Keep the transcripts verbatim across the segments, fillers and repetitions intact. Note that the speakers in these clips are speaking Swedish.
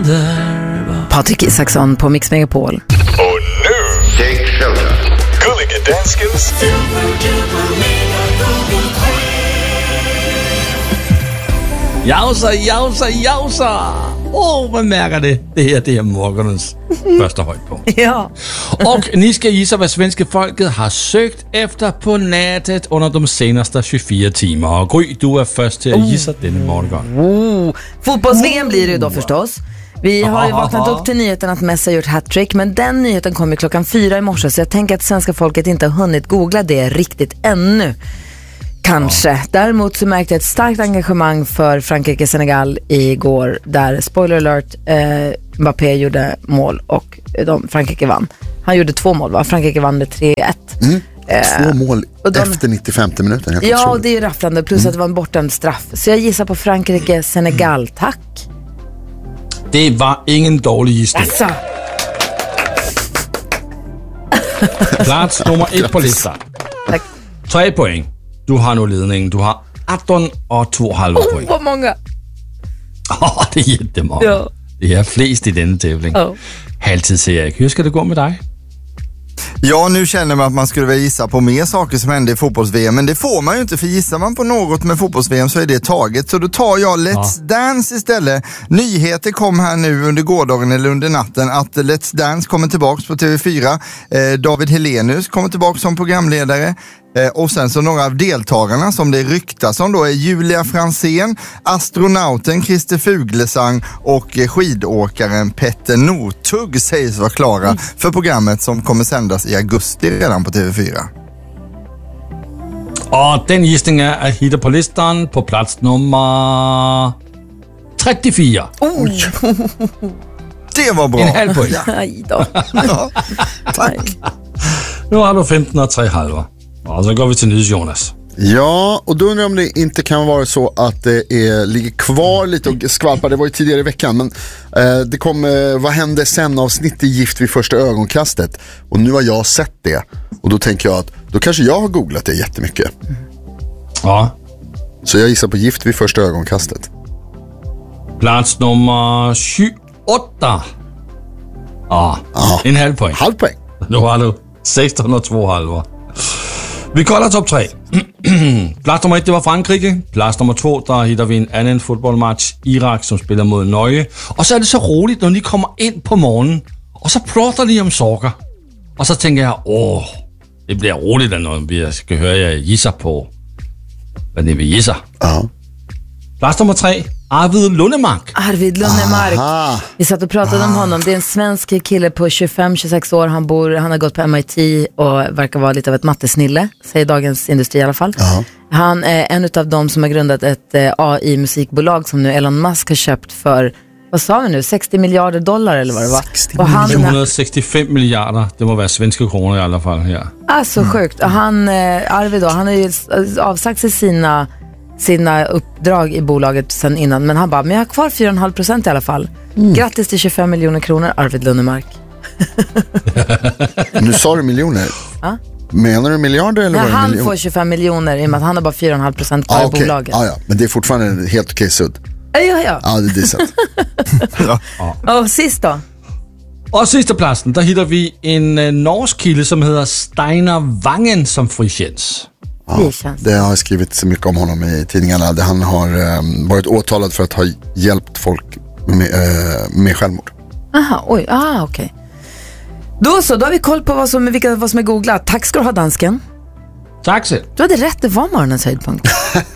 händer. Patrik Isaksson på Mix Megapol. Och nu, Take shelter. Gullige Danskens Jausa, jausa, jausa. Åh, oh, man märker det. Det här, det är morgonens första höjdpunkt. Ja. Och ni ska gissa vad svenska folket har sökt efter på nätet under de senaste tjugofyra timmar. Och Gry, du är först till att gissa denna morgon. Oh. Fotbolls-V M blir det ju då förstås. Vi har ju vaknat upp till nyheten att Messi har gjort hattrick, men den nyheten kommer klockan fyra i morse, så jag tänker att svenska folket inte har hunnit googla det riktigt ännu. Kanske. Ja. Däremot så märkte jag ett starkt engagemang för Frankrike-Senegal igår, där, spoiler alert, eh, Mbappé gjorde mål och de, Frankrike vann. Han gjorde två mål, va? Frankrike vann med tre ett. Mm. Eh, två mål de, efter nittiofemte minuten. Helt ja, otroligt. det är ju rafflande, plus mm. att det var en bortdömd straff. Så jag gissar på Frankrike-Senegal, tack. Det var ingen dålig gissning. Alltså. Plats nummer ett på listan. Tack. Tre poäng. Du har nu ledningen. Du har arton och två halva Oh, poäng. vad många. Oh, det är jättemånga. Ja. Det är flest i denna tävling. Oh. Halvtids-Erik, hur ska det gå med dig? Ja, nu känner man att man skulle vilja gissa på mer saker som händer i fotbolls-V M, men det får man ju inte, för gissar man på något med fotbolls-V M så är det taget. Så då tar jag Let's ja. Dance istället. Nyheter kom här nu under gårdagen eller under natten att Let's Dance kommer tillbaks på T V fyra. Eh, David Helenius kommer tillbaks som programledare. Eh, och sen så några av deltagarna som det ryktas om då är Julia Fransén, astronauten Christer Fuglesang och eh, skidåkaren Petter Northug sägs vara klara mm. för programmet som kommer sändas i augusti redan på T V fyra. Och den gissningen är hittar på listan på plats nummer trettiofyra. Oh. Det var bra. En halv poäng. Nej då. Ja, tack. Nu har du femton och tre halva. Och så går vi till nyss, Jonas. Ja, och då undrar jag om det inte kan vara så att det är, ligger kvar lite och skvalpar. Det var ju tidigare i veckan, men eh, det kom, eh, vad hände sen avsnitt i Gift vid första ögonkastet? Och nu har jag sett det. Och då tänker jag att då kanske jag har googlat det jättemycket. Ja. Så jag gissar på Gift vid första ögonkastet. Plats nummer tjugoåtta. Ja, ja. En halv poäng. Halv poäng. Nu har du sexton och två halva. Vi kollar topp tre. Plats nummer ett, det var Frankrike. Plats nummer två, där hittar vi en annan fotbollsmatch. Irak som spelar mot Norge. Och så är det så roligt när ni kommer in på morgonen. Och så pratar ni om saker. Och så tänker jag, åh, det blir roligt när vi ska höra er gissa på, vad ni vill gissa. Ja. Plats nummer tre, Arvid Lundemark. Arvid Lundemark. Aha. Vi satt och pratade Aha. om honom. Det är en svensk kille på tjugofem till tjugosex år. Han bor, han har gått på M I T och verkar vara lite av ett mattesnille, säger Dagens Industri i alla fall. Aha. Han är en av dem som har grundat ett eh, A I-musikbolag som nu Elon Musk har köpt för, vad sa vi nu, sextio miljarder dollar eller vad det var. Och han, femhundrasextiofem miljarder, det må vara svenska kronor i alla fall. Ja. Alltså mm. sjukt. Och han, eh, Arvid då, han har ju avsagt sig sina sina uppdrag i bolaget sen innan, men han bara, men jag har kvar fyra komma fem procent i alla fall. Mm. Grattis till tjugofem miljoner kronor, Arvid Lundemark. Nu sa du miljoner. Ja? Menar du miljarder eller Nej, var det han miljoner? får tjugofem miljoner i och med att han har bara fyra komma fem procent kvar ah, okay. i bolaget. Ah, ja. Men det är fortfarande en helt okej sudd. Ja, ja, ja. Ja, det är decent. Ja. Ja. Och sist då? Och sista platsen, där hittar vi en uh, norsk kille som heter Steinar Vangen som frikänns. Ja, det har jag skrivit så mycket om honom i tidningarna. Där han har um, varit åtalad för att ha hjälpt folk med, uh, med självmord. Aha, oj, ah, okej. Okay. Då så, då har vi koll på vad som, vilka, vad som är googlat. Tack ska du ha, dansken. Tack så. Du hade rätt, det var morgonens höjdpunkt.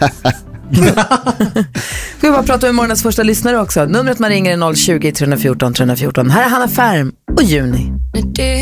Ska vi bara prata med morgonens första lyssnare också. Numret man ringer är noll tjugo, tre fjorton, tre fjorton. Här är Hanna Färm och Juni.